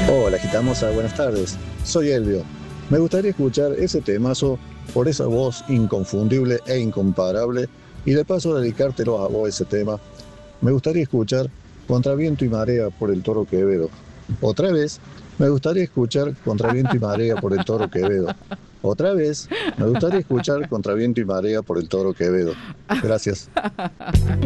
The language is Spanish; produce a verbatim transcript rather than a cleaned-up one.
Hola, Gitamosa, buenas tardes. Soy Elvio. Me gustaría escuchar ese temazo por esa voz inconfundible e incomparable y de paso dedicártelo a vos ese tema. Me gustaría escuchar Contra viento y marea por el Toro Quevedo. Otra vez, me gustaría escuchar Contra viento y marea por el Toro Quevedo. Otra vez, me gustaría escuchar Contra viento y marea por el Toro Quevedo. Gracias.